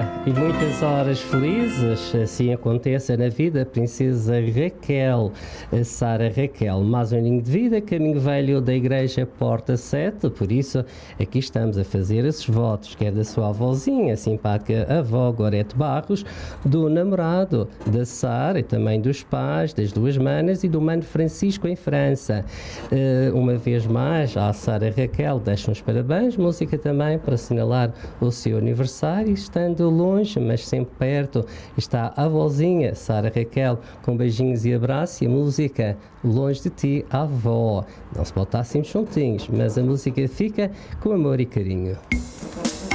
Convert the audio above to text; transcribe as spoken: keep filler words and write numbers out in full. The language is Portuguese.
e muitas horas felizes, assim aconteça na vida. Princesa Raquel, Sara Raquel, mais um aninho de vida, caminho velho da igreja Porta sete, por isso aqui estamos a fazer esses votos, quer da sua avózinha, simpática avó Gorete Barros, do namorado da Sara e também dos pais, das duas manas e do mano Francisco em França. Uh, uma vez mais, à Sara Raquel, deixam os parabéns, música também para assinalar o seu aniversário, estando longe, mas sempre perto, está a avózinha Sara Raquel, com beijinhos e abraços, e a música Longe de Ti, a avó. Não se pode estar assim juntinhos, mas a música fica com amor e carinho.